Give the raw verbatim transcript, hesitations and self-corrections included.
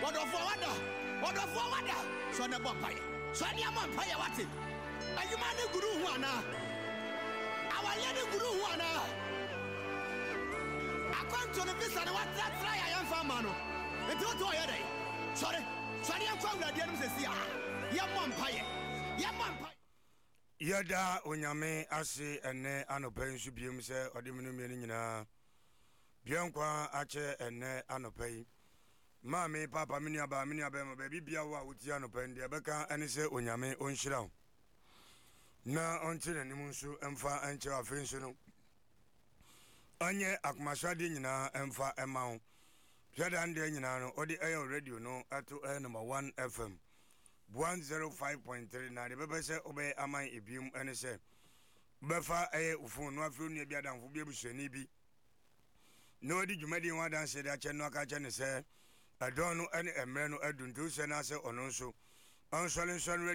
What of wada? What of wada? So the Bopaya. So the Ampire what it? And you man Guru Wana. Our lady Guru Wana. I come to the visa and what that fly I am from Mano. It's not to your day. Sorry. Sorry, I'm from the Diana Sia. Yampire. Yampire. Yada onyame ase ene anopen su biem se odiminu mieni nyina biankwa ache ene anopen mami papa mini aba mini aba ma baby bia wa wuti anopen de beka ene se onyame onhyira na ontire ni munsu emfa enche afensu no anye akmasade nyina emfa emawo yada nde nyina no odi ayo radio no ato air number one F M one oh five point three na de bebe se obe aman ebium ene se befa eye ufun no afro nu bia danfo bia busuani bi no di dwumadi wa dan se da che no aka che ne se adon no ene emre no aduntu se na se ono nso onsole nso